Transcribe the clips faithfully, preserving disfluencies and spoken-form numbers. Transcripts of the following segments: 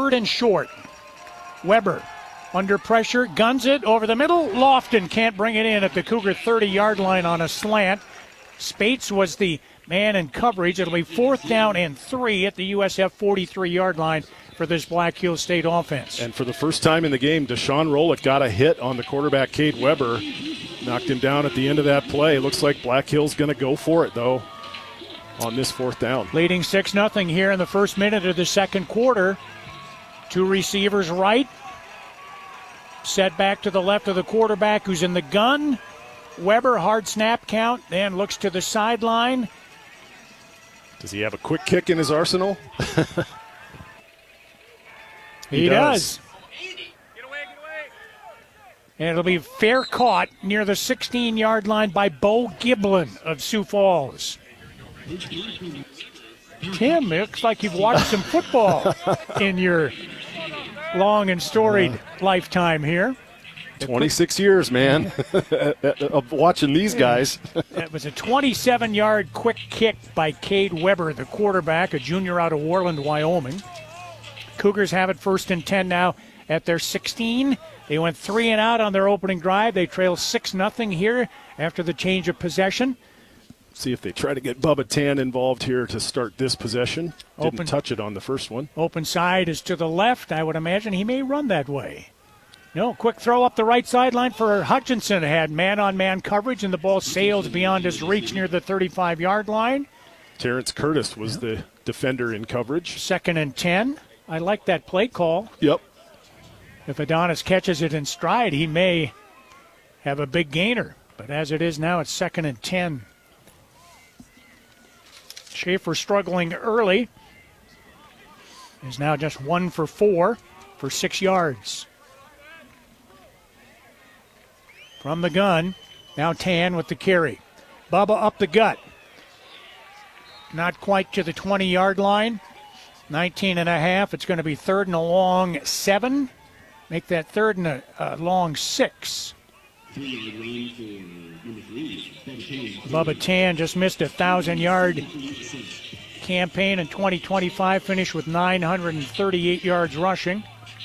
third and short. Weber under pressure, guns it over the middle. Lofton can't bring it in at the Cougar thirty-yard line on a slant. Spates was the man in coverage. It'll be fourth down and three at the U S F forty-three-yard line for this Black Hills State offense. And for the first time in the game, Deshaun Rolick got a hit on the quarterback, Cade Weber. Knocked him down at the end of that play. Looks like Black Hills going to go for it, though, on this fourth down. Leading six nothing here in the first minute of the second quarter. Two receivers right. Set back to the left of the quarterback who's in the gun. Weber, hard snap count, then looks to the sideline. Does he have a quick kick in his arsenal? he, he does. does. And it'll be fair caught near the sixteen-yard line by Bo Giblin of Sioux Falls. Tim, it looks like you've watched some football in your long and storied uh, lifetime here. twenty-six years, man, of watching these guys. It was a twenty-seven-yard quick kick by Cade Weber, the quarterback, a junior out of Worland, Wyoming. Cougars have it first and ten now at their sixteen. They went three and out on their opening drive. They trail six nothing here after the change of possession. See if they try to get Bubba Tan involved here to start this possession. Didn't open, touch it on the first one. Open side is to the left. I would imagine he may run that way. No, quick throw up the right sideline for Hutchinson. Had man-on-man coverage, and the ball sails beyond his reach near the thirty-five-yard line. Terrence Curtis was yep. the defender in coverage. Second and ten. I like that play call. Yep. If Adonis catches it in stride, he may have a big gainer. But as it is now, it's second and ten. Schaefer struggling early. Is now just one for four for six yards. From the gun, now Tan with the carry. Bubba up the gut. Not quite to the twenty-yard line. nineteen and a half. It's going to be third and a long seven. Make that third and a, a long six. Bubba Tan just missed a thousand-yard campaign in twenty twenty-five, finished with nine hundred thirty-eight yards rushing.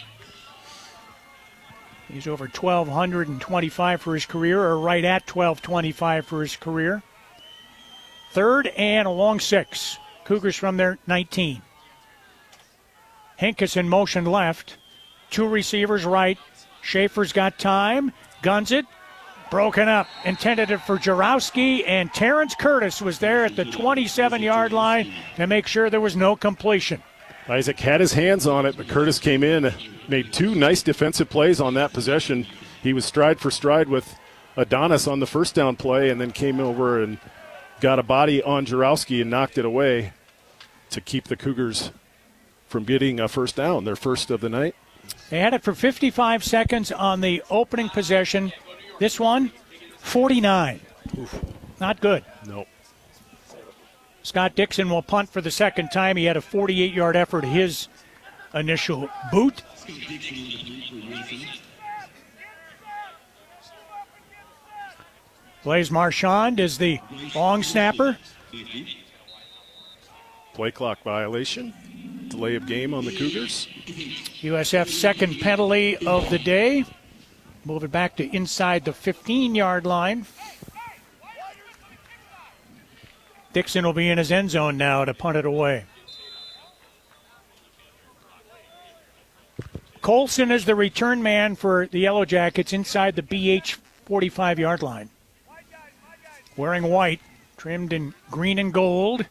He's over twelve twenty-five for his career, or right at twelve twenty-five for his career. Third and a long six. Cougars from their nineteen. Hinkes in motion left. Two receivers right. Schaefer's got time. Guns it. Broken up. Intended it for Jarowski, and Terrence Curtis was there at the twenty-seven-yard line to make sure there was no completion. Isaac had his hands on it, but Curtis came in, made two nice defensive plays on that possession. He was stride for stride with Adonis on the first down play, and then came over and got a body on Jarowski and knocked it away to keep the Cougars from getting a first down, their first of the night. They had it for fifty-five seconds on the opening possession. This one, forty-nine. Oof. Not good. Nope. Scott Dixon will punt for the second time. He had a forty-eight-yard effort, his initial boot. Blaise Marchand is the long snapper. Play clock violation. Delay of game on the Cougars. U S F's second penalty of the day. Move it back to inside the fifteen-yard line. Dixon will be in his end zone now to punt it away. Colson is the return man for the Yellow Jackets inside the B H forty-five-yard line. Wearing white, trimmed in green and gold.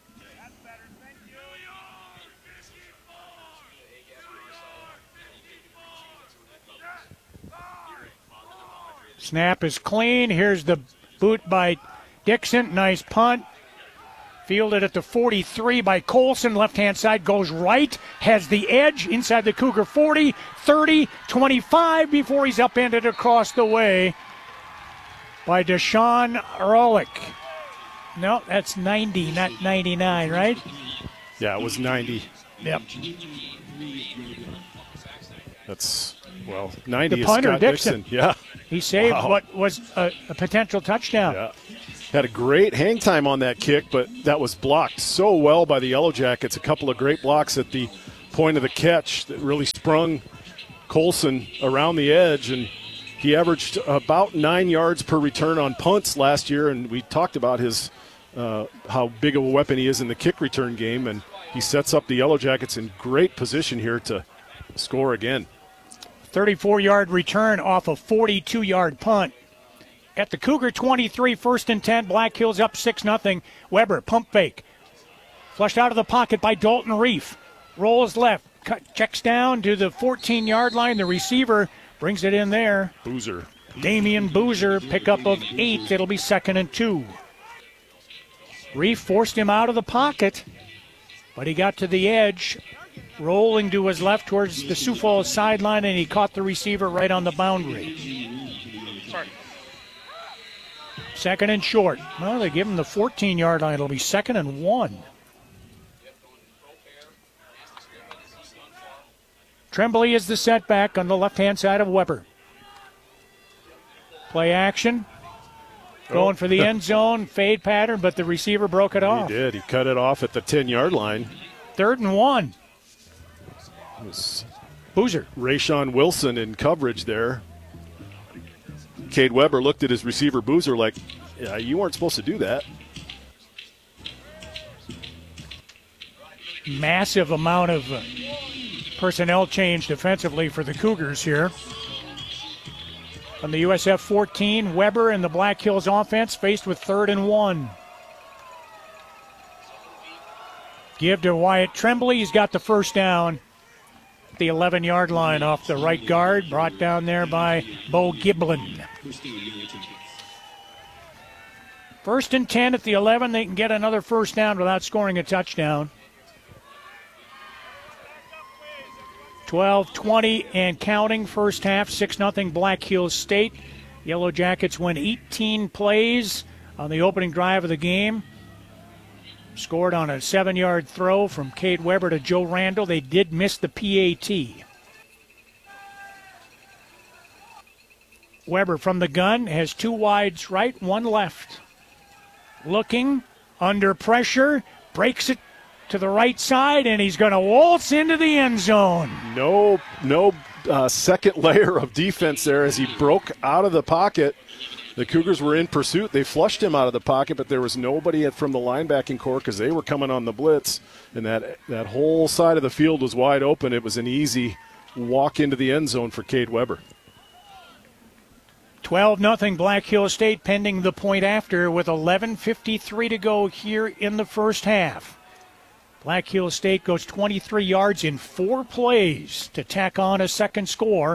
Snap is clean. Here's the boot by Dixon. Nice punt. Fielded at the forty-three by Colson. Left-hand side goes right. Has the edge inside the Cougar forty, thirty, twenty-five before he's upended across the way by Deshaun Rolick. No, that's ninety, not ninety-nine, right? Yeah, it was ninety. Yep. That's, well, ninety the is punter, Scott Dixon. Dixon. Yeah. He saved Wow. what was a, a potential touchdown. Yeah. Had a great hang time on that kick, but that was blocked so well by the Yellow Jackets. A couple of great blocks at the point of the catch that really sprung Colson around the edge, and he averaged about nine yards per return on punts last year, and we talked about his uh, how big of a weapon he is in the kick return game, and he sets up the Yellow Jackets in great position here to score again. thirty-four-yard return off a forty-two-yard punt. At the Cougar twenty-three, first and ten, Black Hills up six nothing. Weber, pump fake. Flushed out of the pocket by Dalton Reef. Rolls left, cut, checks down to the fourteen-yard line. The receiver brings it in there. Boozer. Damian Boozer, pickup of eight. It'll be second and two. Reef forced him out of the pocket, but he got to the edge, rolling to his left towards the Sioux Falls sideline, and he caught the receiver right on the boundary. Second and short. Well, they give him the fourteen-yard line. It'll be second and one. Tremblay is the setback on the left-hand side of Weber. Play action. Going for the end zone, fade pattern, but the receiver broke it off. He did. He cut it off at the ten-yard line. Third and one. It was Boozer. Rayshawn Wilson in coverage there. Cade Weber looked at his receiver Boozer like, yeah, you weren't supposed to do that. Massive amount of uh, personnel change defensively for the Cougars here. On the U S F fourteen, Weber and the Black Hills offense faced with third and one. Give to Wyatt Tremblay. He's got the first down. The eleven-yard line off the right guard, brought down there by Bo Giblin. First and ten at the eleven. They can get another first down without scoring a touchdown. twelve twenty and counting, first half, six nothing Black Hills State. Yellow Jackets win eighteen plays on the opening drive of the game. Scored on a seven-yard throw from Cade Weber to Joe Randall. They did miss the P A T. Weber from the gun has two wides right, one left. Looking, under pressure, breaks it to the right side, and he's going to waltz into the end zone. No, no uh, second layer of defense there as he broke out of the pocket. The Cougars were in pursuit. They flushed him out of the pocket, but there was nobody from the linebacking core because they were coming on the blitz, and that, that whole side of the field was wide open. It was an easy walk into the end zone for Cade Weber. twelve nothing Black Hills State pending the point after with eleven fifty-three to go here in the first half. Black Hills State goes twenty-three yards in four plays to tack on a second score.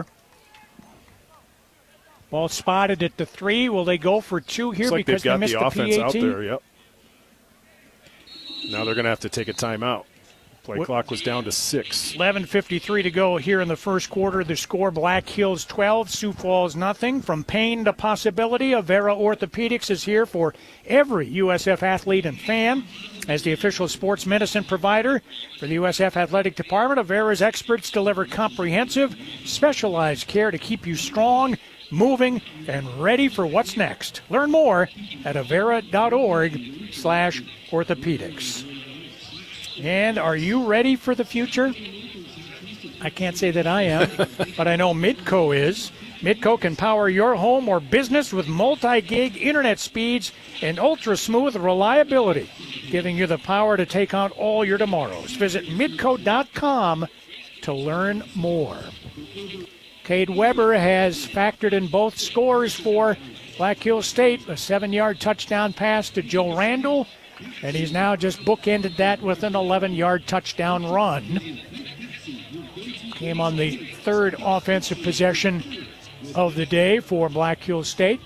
Ball spotted at the three. Will they go for two here Looks like because they've got they missed the the offense P A T? out there, yep. Now they're going to have to take a timeout. Play what? Clock was down to six. eleven fifty-three to go here in the first quarter. The score, Black Hills twelve, Sioux Falls nothing. From pain to possibility, Avera Orthopedics is here for every U S F athlete and fan. As the official sports medicine provider for the U S F Athletic Department, Avera's experts deliver comprehensive, specialized care to keep you strong, moving, and ready for what's next. Learn more at avera.org slash orthopedics. And are you ready for the future? I can't say that I am, but I know Midco is. Midco can power your home or business with multi-gig internet speeds and ultra-smooth reliability, giving you the power to take on all your tomorrows. Visit midco dot com to learn more. Cade Weber has factored in both scores for Black Hills State, a seven-yard touchdown pass to Joe Randall, and he's now just bookended that with an eleven-yard touchdown run. Came on the third offensive possession of the day for Black Hills State.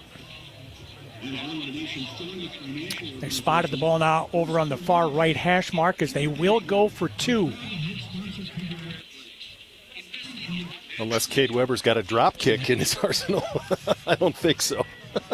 They spotted the ball now over on the far right hash mark as they will go for two. Unless Cade Weber's got a drop kick in his arsenal. I don't think so.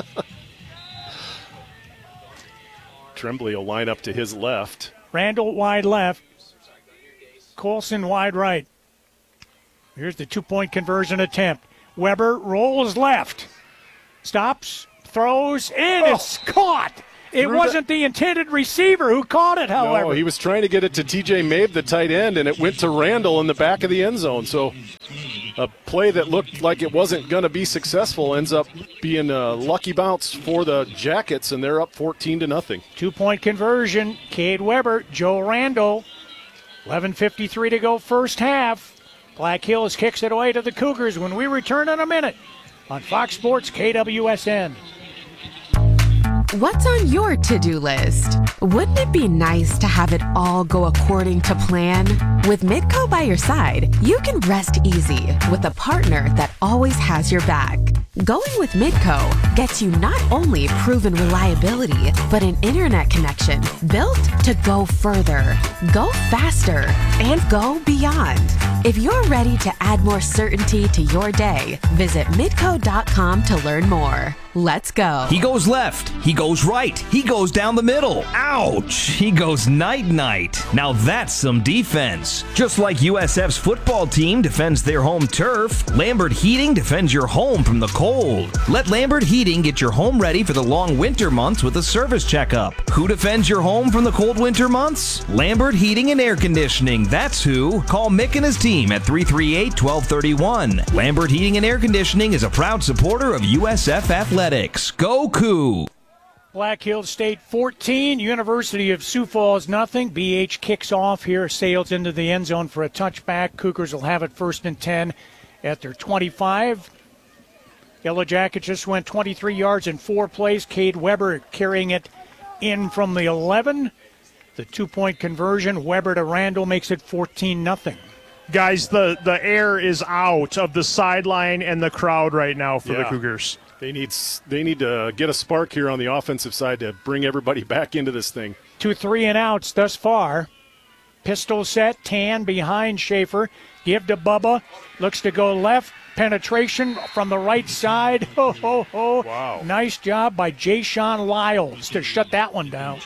Tremblay will line up to his left. Randall wide left. Colson wide right. Here's the two-point conversion attempt. Weber rolls left. Stops, throws, and oh. It's caught It wasn't the, the intended receiver who caught it, however. No, he was trying to get it to T J Mabe, the tight end, and it went to Randall in the back of the end zone. So a play that looked like it wasn't going to be successful ends up being a lucky bounce for the Jackets, and they're up fourteen to nothing. Two-point conversion, Cade Weber, Joe Randall. eleven fifty-three to go first half. Black Hills kicks it away to the Cougars when we return in a minute on Fox Sports K W S N. What's on your to-do list? Wouldn't it be nice to have it all go according to plan? With Midco by your side, you can rest easy with a partner that always has your back. Going with Midco gets you not only proven reliability, but an internet connection built to go further, go faster, and go beyond. If you're ready to add more certainty to your day, visit midco dot com to learn more. Let's go. He goes left. He goes right. He goes down the middle. Ouch. He goes night-night. Now that's some defense. Just like U S F's football team defends their home turf, Lambert Heating defends your home from the cold. Let Lambert Heating get your home ready for the long winter months with a service checkup. Who defends your home from the cold winter months? Lambert Heating and Air Conditioning. That's who. Call Mick and his team at three three eight, one two three one. Lambert Heating and Air Conditioning is a proud supporter of U S F Athletics. Go Coup! Black Hills State fourteen, University of Sioux Falls nothing. B H kicks off here, sails into the end zone for a touchback. Cougars will have it first and ten at their twenty-five. Yellow Jackets just went twenty-three yards in four plays. Cade Weber carrying it in from the eleven. The two-point conversion, Weber to Randall, makes it fourteen nothing. Guys, the, the air is out of the sideline and the crowd right now for Yeah. the Cougars. They need they need to get a spark here on the offensive side to bring everybody back into this thing. Two three and outs thus far. Pistol set, Tan behind Schaefer. Give to Bubba. Looks to go left. Penetration from the right side. Ho, ho, ho. Wow. Nice job by Jay-Sean Lyles to shut that one down.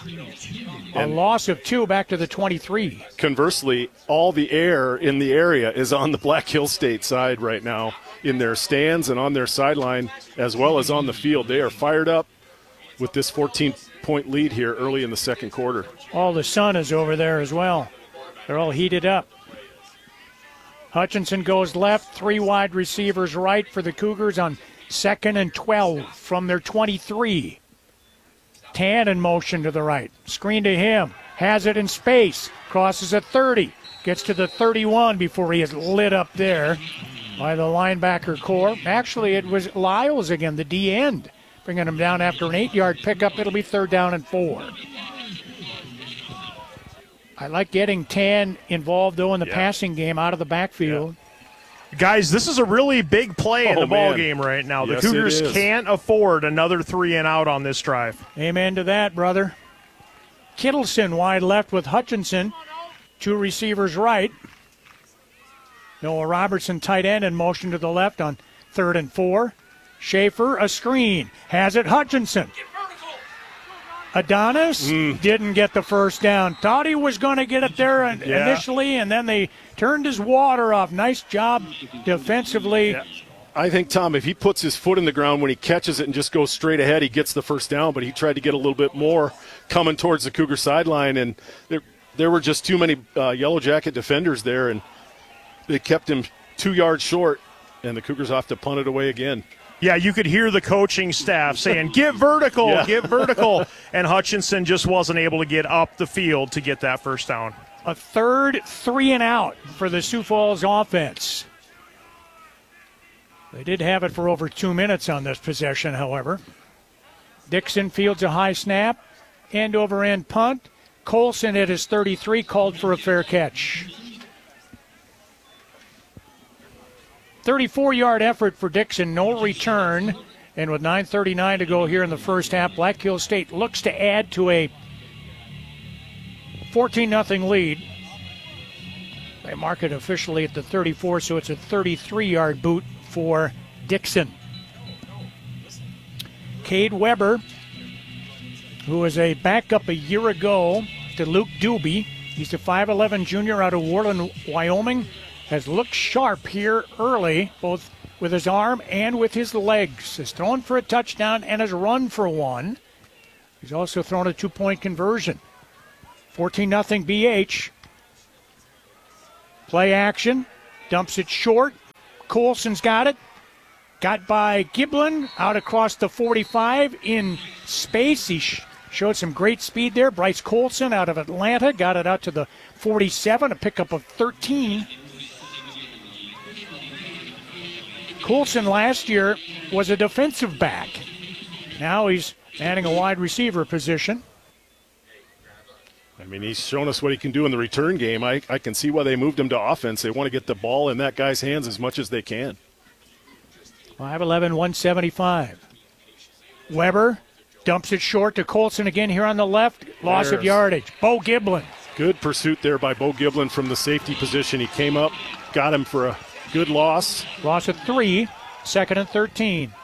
A And loss of two back to the twenty-three. conversely, all the air in the area is on the Black Hill State side right now, in their stands and on their sideline, as well as on the field. They are fired up with this fourteen-point lead here early in the second quarter. All the sun is over there as well. They're all heated up. Hutchinson goes left, three wide receivers right for the Cougars on second and twelve from their twenty-three. Tan in motion to the right. Screen to him. Has it in space. Crosses at thirty. Gets to the thirty-one before he is lit up there by the linebacker core. Actually, it was Lyles again, the D end, bringing him down after an eight-yard pickup. It'll be third down and four. I like getting Tan involved, though, in the Yeah. passing game out of the backfield. Guys, this is a really big play in Oh, the ball man. game right now. The Yes, it Cougars is. can't afford another three and out on this drive. Amen to that, brother. Kittleson wide left with Hutchinson. Two receivers right. Noah Robertson, tight end, in motion to the left on third and four. Schaefer, a screen. Has it Hutchinson. Adonis didn't get the first down. Thought he was going to get it there in- Yeah. initially, and then they turned his water off. Nice job defensively. Yeah. I think, Tom, if he puts his foot in the ground when he catches it and just goes straight ahead, he gets the first down, but he tried to get a little bit more coming towards the Cougar sideline, and there, there were just too many uh, Yellow Jacket defenders there, and they kept him two yards short, and the Cougars have to punt it away again. Yeah, you could hear the coaching staff saying, get vertical, Yeah. get vertical. And Hutchinson just wasn't able to get up the field to get that first down. A third three and out for the Sioux Falls offense. They did have it for over two minutes on this possession, however. Dixon fields a high snap. End over end punt. Colson at his thirty-three called for a fair catch. thirty-four-yard effort for Dixon, no return. And with nine thirty-nine to go here in the first half, Black Hills State looks to add to a fourteen nothing lead. They mark it officially at the thirty-four, so it's a thirty-three-yard boot for Dixon. Cade Weber, who was a backup a year ago to Luke Doobie. He's a five eleven junior out of Worland, Wyoming. Has looked sharp here early, both with his arm and with his legs. Has thrown for a touchdown and has run for one. He's also thrown a two-point conversion. fourteen nothing B H. Play action. Dumps it short. Coulson's got it. Got by Giblin out across the forty-five in space. He sh- showed some great speed there. Bryce Coulson out of Atlanta got it out to the forty-seven, a pickup of thirteen. Coulson last year was a defensive back. Now he's adding a wide receiver position. I mean, he's shown us what he can do in the return game. I, I can see why they moved him to offense. They want to get the ball in that guy's hands as much as they can. five eleven, one seventy-five. Weber dumps it short to Coulson again here on the left. Loss There's of yardage. Bo Giblin. Good pursuit there by Bo Giblin from the safety position. He came up, got him for a good loss. Loss of three, second and thirteen.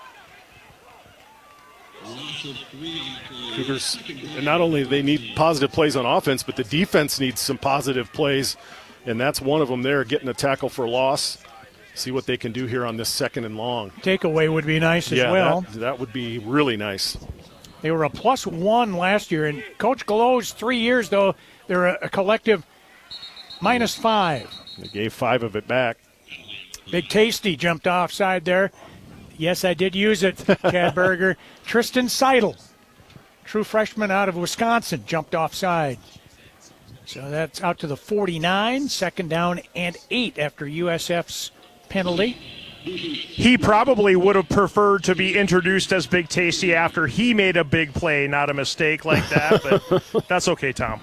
Cougars, and not only they need positive plays on offense, but the defense needs some positive plays, and that's one of them there, getting a tackle for loss. See what they can do here on this second and long. Takeaway would be nice as yeah, well. That, that would be really nice. They were a plus one last year, and Coach Gallo's three years, though, they're a, a collective minus five. They gave five of it back. Big Tasty jumped offside there. Yes, I did use it, Chad Berger. Tristan Seidel, true freshman out of Wisconsin, jumped offside. So that's out to the forty-nine, second down and eight after U S F's penalty. He probably would have preferred to be introduced as Big Tasty after he made a big play, not a mistake like that, but that's okay, Tom.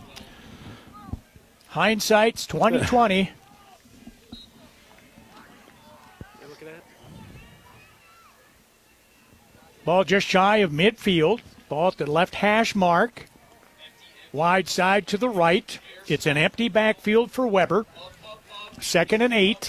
Hindsight's twenty twenty. Ball just shy of midfield. Ball at the left hash mark. Wide side to the right. It's an empty backfield for Weber. Second and eight.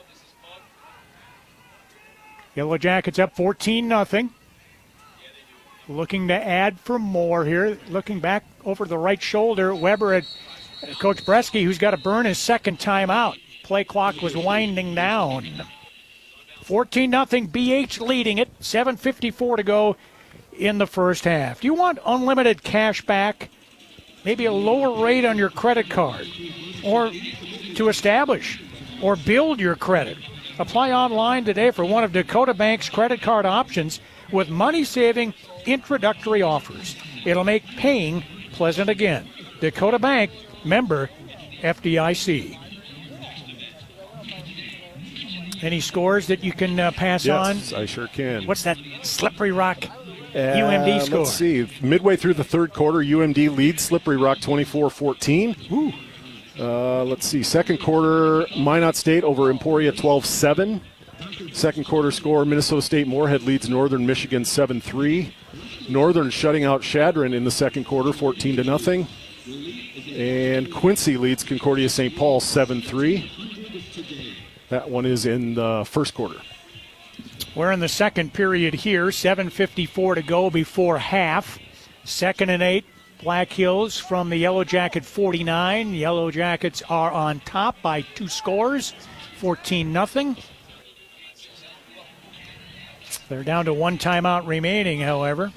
Yellow Jackets up fourteen nothing. Looking to add for more here. Looking back over the right shoulder. Weber at Coach Bresky, who's got to burn his second time out. Play clock was winding down. fourteen nothing, B H leading it. seven fifty-four to go in the first half. Do you want unlimited cash back? Maybe a lower rate on your credit card? Or to establish or build your credit? Apply online today for one of Dakota Bank's credit card options with money-saving introductory offers. It'll make paying pleasant again. Dakota Bank, member F D I C. Any scores that you can uh, pass on? Yes, I sure can. What's that Slippery Rock Uh, U M D score? Let's see. Midway through the third quarter, U M D leads Slippery Rock twenty-four fourteen. Ooh. Uh, let's see. Second quarter, Minot State over Emporia twelve seven. Second quarter score, Minnesota State Moorhead leads Northern Michigan seven three. Northern shutting out Shadron in the second quarter, fourteen to nothing. And Quincy leads Concordia Saint Paul seven three. That one is in the first quarter. We're in the second period here. seven fifty-four to go before half. Second and eight. Black Hills from the Yellow Jacket forty-nine. Yellow Jackets are on top by two scores, fourteen nothing. They're down to one timeout remaining, however.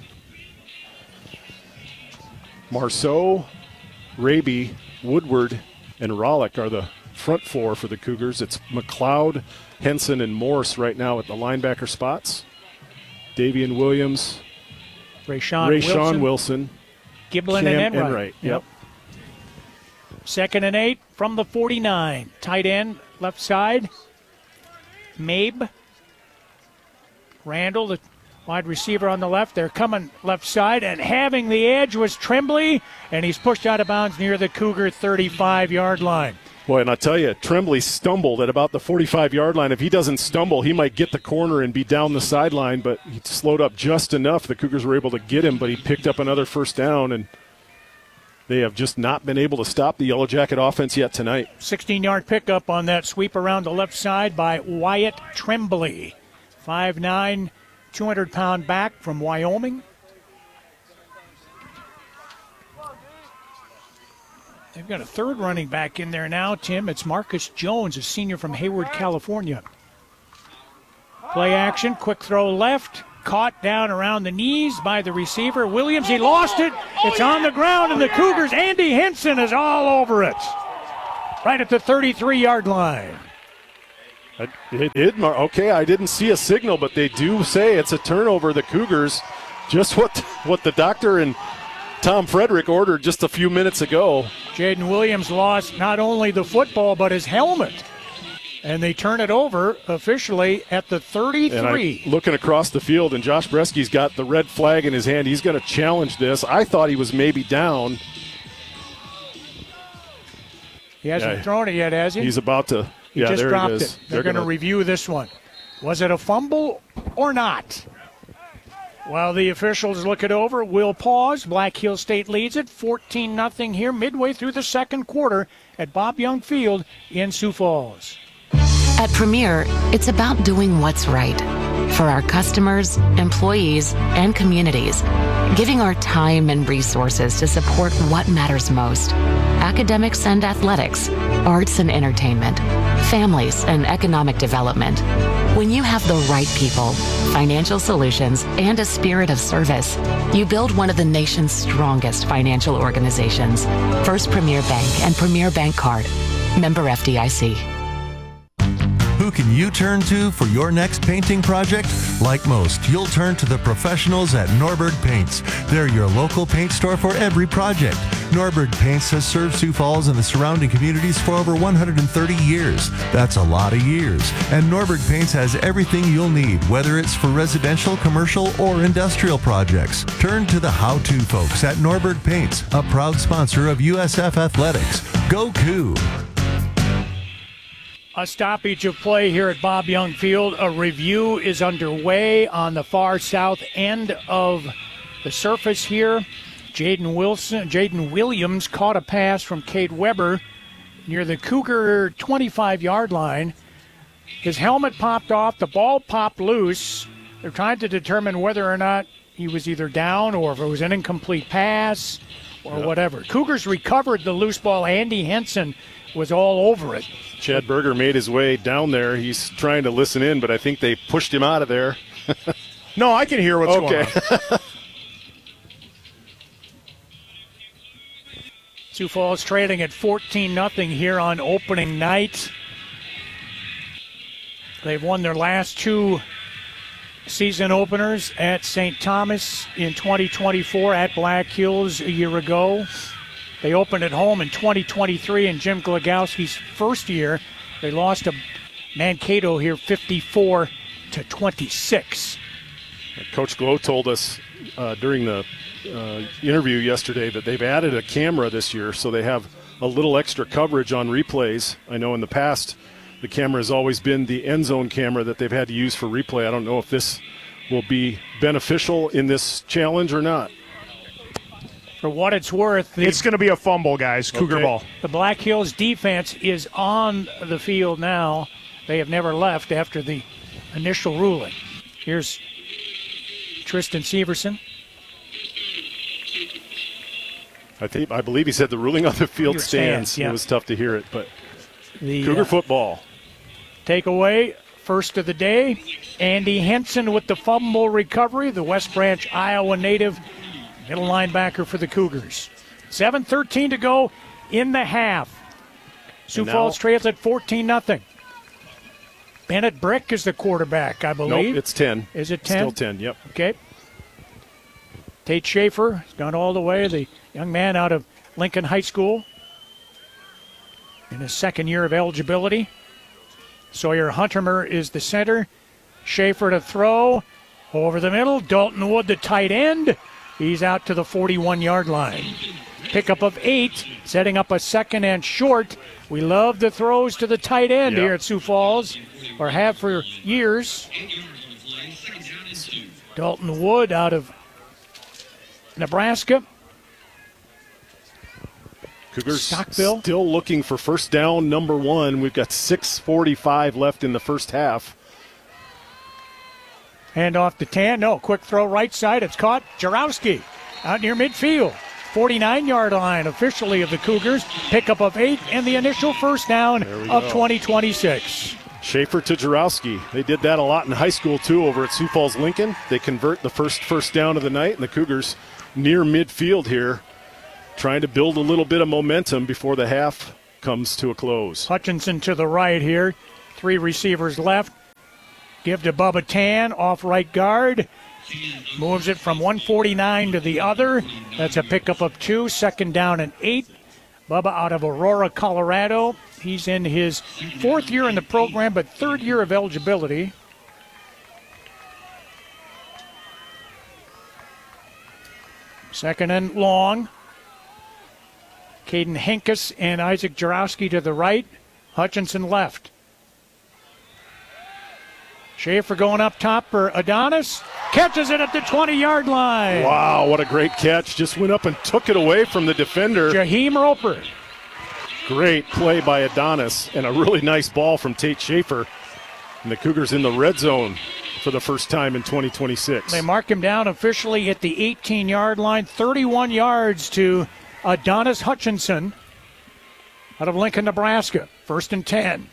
Marceau, Raby, Woodward, and Rollick are the front four for the Cougars. It's McLeod, Henson, and Morse right now at the linebacker spots. Davian Williams, Rayshawn Rayshawn Wilson, Wilson, Giblin, Cam and Enright. Enright. Yep. Second and eight from the forty-nine. Tight end, left side. Mabe. Randall, the wide receiver on the left. They're coming left side, and having the edge was Tremblay, and he's pushed out of bounds near the Cougar thirty-five-yard line. Boy, and I tell you, Tremblay stumbled at about the forty-five-yard line. If he doesn't stumble, he might get the corner and be down the sideline, but he slowed up just enough. The Cougars were able to get him, but he picked up another first down, and they have just not been able to stop the Yellow Jacket offense yet tonight. sixteen-yard pickup on that sweep around the left side by Wyatt Tremblay. five nine, two hundred pound back from Wyoming. They've got a third running back in there now, Tim. It's Marcus Jones, a senior from Hayward, California. Play action, quick throw left. caught down around the knees by the receiver. Williams, he lost it. It's on the ground, and the Cougars, Andy Henson is all over it. Right at the thirty-three-yard line. It did, okay, I didn't see a signal, but they do say it's a turnover. The Cougars, just what what the doctor and Tom Frederick ordered just a few minutes ago. Jaden Williams lost not only the football, but his helmet. And they turn it over officially at the thirty-three. And I'm looking across the field, and Josh Bresky's got the red flag in his hand. He's going to challenge this. I thought he was maybe down. He hasn't yeah, thrown it yet, has he? He's about to. He yeah, just there dropped it. it. They're, They're going to gonna... review this one. Was it a fumble or not? While the officials look it over, we'll pause. Black Hills State leads it fourteen nothing here midway through the second quarter at Bob Young Field in Sioux Falls. At Premier, it's about doing what's right for our customers, employees, and communities, giving our time and resources to support what matters most: academics and athletics, arts and entertainment, families and economic development. When you have the right people, financial solutions, and a spirit of service, you build one of the nation's strongest financial organizations. First Premier Bank and Premier Bank Card. Member F D I C. Who can you turn to for your next painting project? Like most, you'll turn to the professionals at Norberg Paints. They're your local paint store for every project. Norberg Paints has served Sioux Falls and the surrounding communities for over one hundred thirty years. That's a lot of years. And Norberg Paints has everything you'll need, whether it's for residential, commercial, or industrial projects. Turn to the how-to folks at Norberg Paints, a proud sponsor of U S F Athletics. Go Cougs! A stoppage of play here at Bob Young Field. A review is underway on the far south end of the surface here. Jaden Wilson, Jaden Williams caught a pass from Cade Weber near the Cougar twenty-five-yard line. His helmet popped off. The ball popped loose. They're trying to determine whether or not he was either down or if it was an incomplete pass or yep. whatever. Cougars recovered the loose ball. Andy Henson was all over it. Chad Berger made his way down there. He's trying to listen in, but I think they pushed him out of there. No, I can hear what's okay. going on. Sioux Falls trailing at fourteen nothing here on opening night. They've won their last two season openers at Saint Thomas in twenty twenty-four, at Black Hills a year ago. They opened at home in twenty twenty-three in Jim Glagowski's first year. They lost to Mankato here fifty-four to twenty-six. Coach Glow told us uh, during the uh, interview yesterday that they've added a camera this year, so they have a little extra coverage on replays. I know in the past the camera has always been the end zone camera that they've had to use for replay. I don't know if this will be beneficial in this challenge or not. For what it's worth, the, it's going to be a fumble, guys. Cougar okay. ball. The Black Hills defense is on the field now. They have never left after the initial ruling. Here's Tristan Severson. I think I believe he said the ruling on the field stands. stands. Yeah. It was tough to hear it, but the, Cougar uh, football. Takeaway, first of the day. Andy Henson with the fumble recovery, the West Branch, Iowa native, middle linebacker for the Cougars. seven thirteen to go in the half. Sioux now, Falls trails at fourteen nothing. Bennett Brick is the quarterback, I believe. Nope, it's ten. Is it ten? Still ten, yep. Okay. Tate Schaefer has gone all the way, the young man out of Lincoln High School in his second year of eligibility. Sawyer Huntermer is the center. Schaefer to throw. Over the middle, Dalton Wood, the tight end. He's out to the forty-one-yard line. Pickup of eight, setting up a second and short. We love the throws to the tight end yep. here at Sioux Falls, or have for years. Dalton Wood out of Nebraska. Cougars Stockville. Still looking for first down number one. We've got six forty-five left in the first half. Hand off to Tan. No, quick throw right side. It's caught. Jarowski out near midfield. forty-nine-yard line officially of the Cougars. Pickup of eight and the initial first down of twenty twenty-six. Schaefer to Jarowski. They did that a lot in high school, too, over at Sioux Falls Lincoln. They convert the first first down of the night, and the Cougars near midfield here, trying to build a little bit of momentum before the half comes to a close. Hutchinson to the right here. Three receivers left. Give to Bubba Tan, off right guard. Moves it from one forty-nine to the other. That's a pickup of two. Second down and eight. Bubba out of Aurora, Colorado. He's in his fourth year in the program, but third year of eligibility. Second and long. Caden Henkus and Isaac Jarowski to the right. Hutchinson left. Schaefer going up top for Adonis. Catches it at the twenty-yard line. Wow, what a great catch. Just went up and took it away from the defender. Jaheim Roper. Great play by Adonis and a really nice ball from Tate Schaefer. And the Cougars in the red zone for the first time in twenty twenty-six. They mark him down officially at the eighteen-yard line. thirty-one yards to Adonis Hutchinson out of Lincoln, Nebraska. First and ten.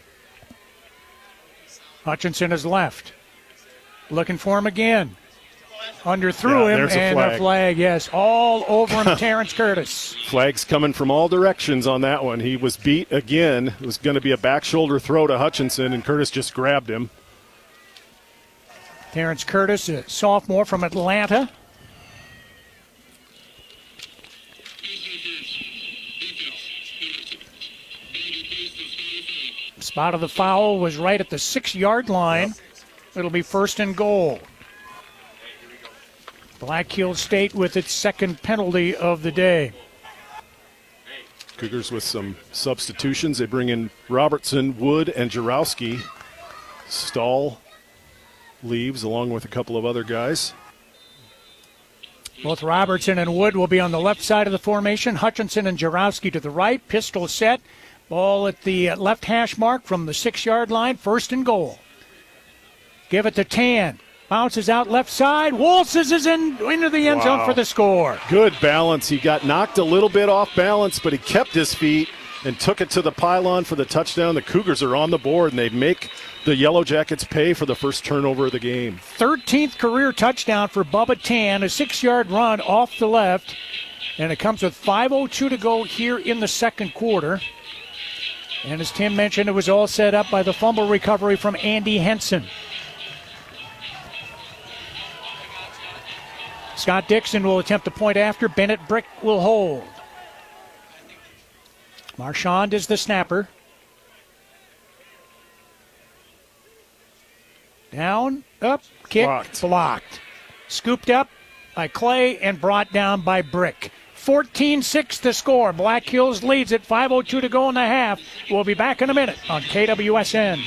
Hutchinson is left. Looking for him again. Underthrew Yeah, him, there's a and flag. a flag, yes. All over him, Terrence Curtis. Flags coming from all directions on that one. He was beat again. It was going to be a back shoulder throw to Hutchinson, and Curtis just grabbed him. Terrence Curtis, a sophomore from Atlanta. Spot of the foul was right at the six-yard line. Yep. It'll be first and goal. Black Hills State with its second penalty of the day. Cougars with some substitutions. They bring in Robertson, Wood, and Jarowski. Stahl leaves along with a couple of other guys. Both Robertson and Wood will be on the left side of the formation. Hutchinson and Jarowski to the right. Pistol set. Ball at the left hash mark from the six-yard line. First and goal. Give it to Tan. Bounces out left side. Waltzes is in into the end Wow. zone for the score. Good balance. He got knocked a little bit off balance, but he kept his feet and took it to the pylon for the touchdown. The Cougars are on the board, and they make the Yellow Jackets pay for the first turnover of the game. thirteenth career touchdown for Bubba Tan. A six-yard run off the left. And it comes with five oh two to go here in the second quarter. And as Tim mentioned, it was all set up by the fumble recovery from Andy Henson. Scott Dixon will attempt the point after. Bennett Brick will hold. Marchand is the snapper. Down, up, kick, Blocked. blocked. Scooped up by Clay and brought down by Brick. fourteen six to score. Black Hills leads at five oh two to go in the half. We'll be back in a minute on K W S N.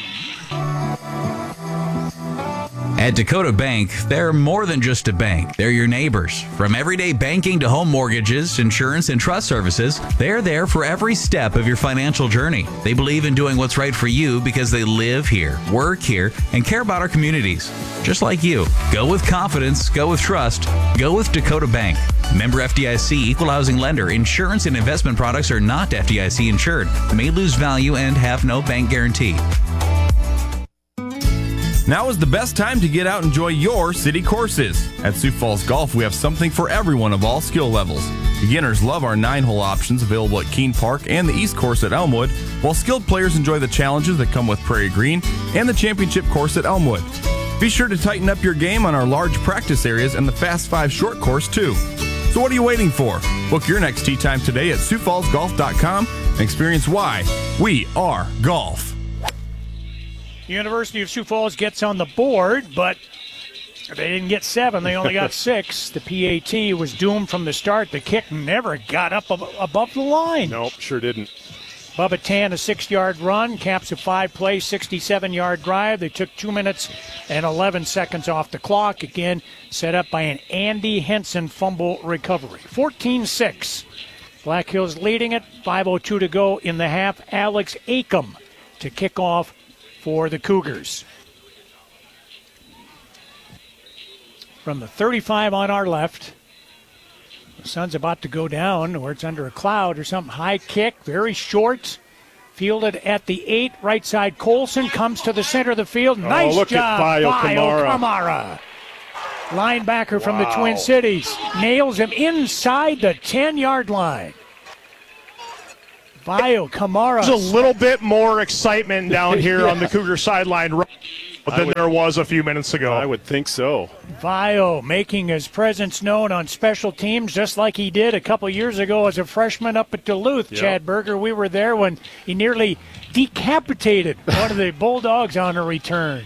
At Dakota Bank, they're more than just a bank. They're your neighbors. From everyday banking to home mortgages, insurance, and trust services, they're there for every step of your financial journey. They believe in doing what's right for you because they live here, work here, and care about our communities. Just like you. Go with confidence. Go with trust. Go with Dakota Bank. Member F D I C, equal housing lender. Insurance and investment products are not F D I C insured, may lose value, and have no bank guarantee. Now is the best time to get out and enjoy your city courses. At Sioux Falls Golf, we have something for everyone of all skill levels. Beginners love our nine-hole options available at Keene Park and the East Course at Elmwood, while skilled players enjoy the challenges that come with Prairie Green and the Championship Course at Elmwood. Be sure to tighten up your game on our large practice areas and the Fast Five short course, too. So what are you waiting for? Book your next tee time today at Sioux Falls Golf dot com and experience why we are golf. University of Sioux Falls gets on the board, but they didn't get seven. They only got six. The P A T was doomed from the start. The kick never got up ab- above the line. Nope, sure didn't. Bubba Tan, a six-yard run, caps a five-play, sixty-seven-yard drive. They took two minutes and eleven seconds off the clock. Again, set up by an Andy Henson fumble recovery. fourteen six. Black Hills leading it. five oh two to go in the half. Alex Acom to kick off for the Cougars. From the thirty-five on our left, the sun's about to go down, or it's under a cloud or something. High kick, very short. Fielded at the eight, right side. Colson comes to the center of the field. Nice oh, look job, at Vio Vio Kamara. Kamara. Linebacker from the Wow. Twin Cities. Nails him inside the ten-yard line. Vio Kamara. There's a little bit more excitement down here Yeah. on the Cougar sideline than would- there was a few minutes ago. I would think so. Vio making his presence known on special teams just like he did a couple years ago as a freshman up at Duluth. Yep. Chad Berger, we were there when he nearly decapitated one of the Bulldogs on a return.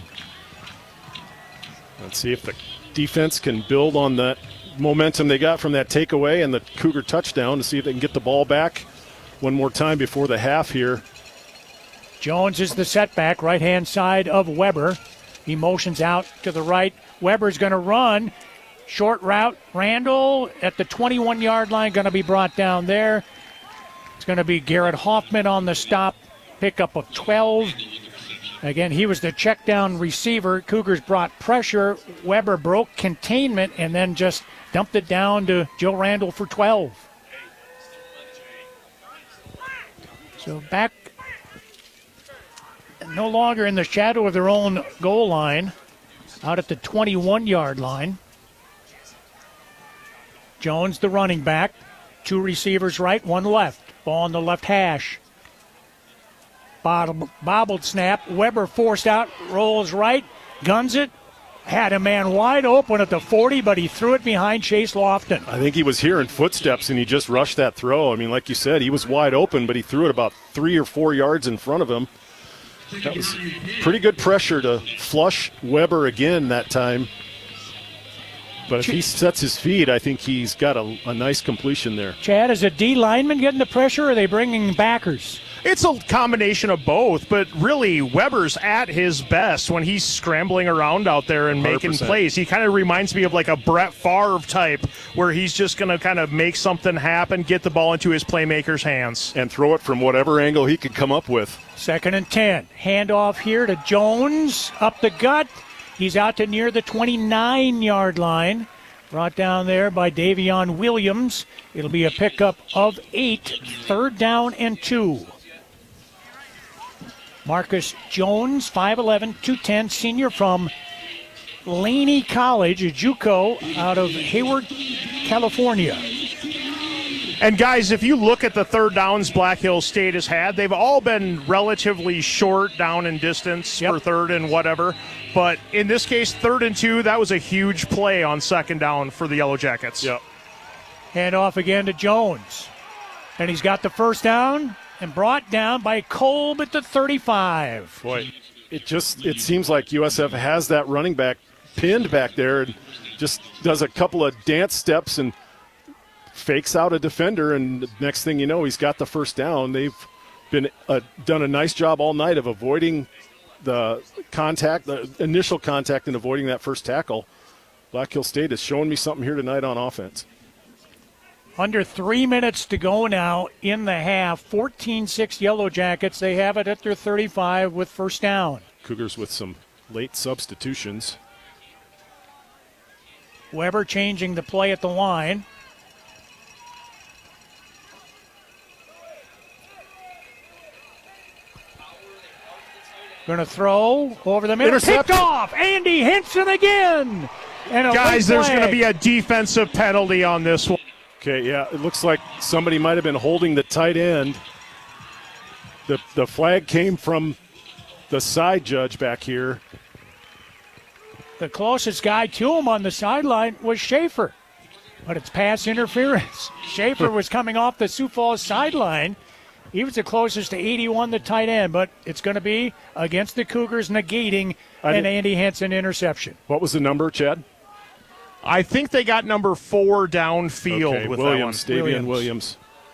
Let's see if the defense can build on that momentum they got from that takeaway and the Cougar touchdown to see if they can get the ball back one more time before the half here. Jones is the setback, right-hand side of Weber. He motions out to the right. Weber's going to run. Short route. Randall at the twenty-one-yard line, going to be brought down there. It's going to be Garrett Hoffman on the stop. Pickup of twelve. Again, he was the check down receiver. Cougars brought pressure. Weber broke containment and then just dumped it down to Joe Randall for twelve. So back no longer in the shadow of their own goal line, out at the twenty-one-yard line. Jones, the running back. Two receivers right, one left. Ball on the left hash. Bobbled, bobbled snap. Weber forced out, rolls right, guns it. Had a man wide open at the forty, but he threw it behind Chase Lofton. I think he was hearing footsteps and he just rushed that throw. I mean, like you said, he was wide open, but he threw it about three or four yards in front of him. That was pretty good pressure to flush Weber again that time. But if he sets his feet, I think he's got a, a nice completion there. Chad, is a D lineman getting the pressure, or are they bringing backers? It's a combination of both, but really Weber's at his best when he's scrambling around out there and making one hundred percent. plays. He kind of reminds me of like a Brett Favre type where he's just going to kind of make something happen, get the ball into his playmaker's hands. And throw it from whatever angle he could come up with. Second and ten. Handoff here to Jones. Up the gut. He's out to near the twenty-nine-yard line. Brought down there by Davion Williams. It'll be a pickup of eight. Third down and two. Marcus Jones, five eleven, two ten, senior from Laney College, a JUCO out of Hayward, California. And guys, if you look at the third downs Black Hills State has had, they've all been relatively short down in distance Yep. for third and whatever. But in this case, third and two, that was a huge play on second down for the Yellow Jackets. Yep. Hand off again to Jones. And he's got the first down and brought down by Kolb at the thirty-five. Boy, it just it seems like U S F has that running back pinned back there and just does a couple of dance steps and fakes out a defender, and the next thing you know, he's got the first down. They've been uh, done a nice job all night of avoiding the contact, the initial contact, and avoiding that first tackle. Black Hill State is showing me something here tonight on offense. Under three minutes to go now in the half. fourteen six Yellow Jackets. They have it at their thirty-five with first down. Cougars with some late substitutions. Weber changing the play at the line. Going to throw over the middle. Intercept. Picked off. Andy Henson again. And a Guys, late there's flag. going to be a defensive penalty on this one. Okay, yeah, it looks like somebody might have been holding the tight end. The the flag came from the side judge back here. The closest guy to him on the sideline was Schaefer. But it's pass interference. Schaefer was coming off the Sioux Falls sideline. He was the closest to eighty-one, the tight end, but it's going to be against the Cougars, negating I an did- Andy Henson interception. What was the number, Chad? I think they got number four downfield Okay, with Williams, that one. Davian Williams.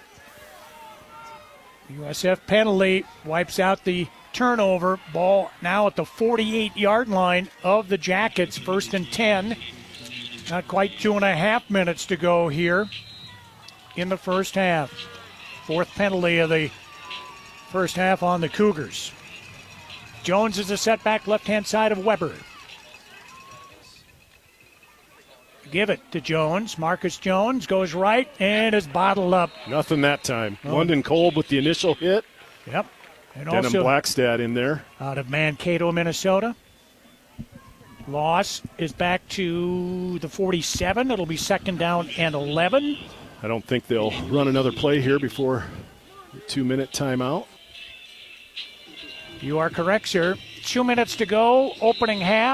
U S F penalty wipes out the turnover. Ball now at the forty-eight-yard line of the Jackets, first and ten. Not quite two and a half minutes to go here in the first half. Fourth penalty of the first half on the Cougars. Jones is a setback, left-hand side of Weber. Give it to Jones. Marcus Jones goes right and is bottled up. Nothing that time. Oh. London Kolb with the initial hit. Yep. And Denham also Blackstad in there. out of Mankato, Minnesota. Loss is back to the forty-seven. It'll be second down and eleven. I don't think they'll run another play here before the two-minute timeout. You are correct, sir. Two minutes to go, opening half.